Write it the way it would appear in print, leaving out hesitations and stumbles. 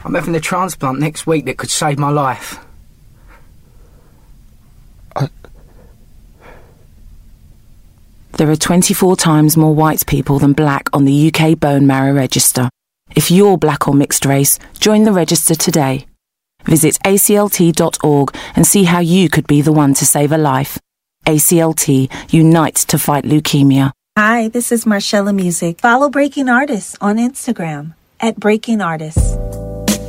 I'm having a transplant next week that could save my life. There are 24 times more white people than black on the UK Bone Marrow Register. If you're black or mixed race, join the register today. Visit aclt.org and see how you could be the one to save a life. ACLT, unite to fight leukemia. Hi, this is Marcella Music. Follow Breaking Artists on Instagram @Breaking Artists.